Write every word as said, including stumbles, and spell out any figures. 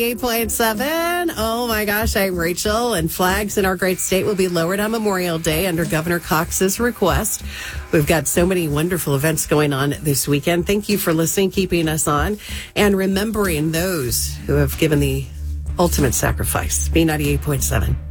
eight point seven. Oh my gosh, I'm Rachel, and flags in our great state will be lowered on Memorial Day under Governor Cox's request. We've got so many wonderful events going on this weekend. Thank you for listening, keeping us on, and remembering those who have given the ultimate sacrifice. B ninety-eight point seven.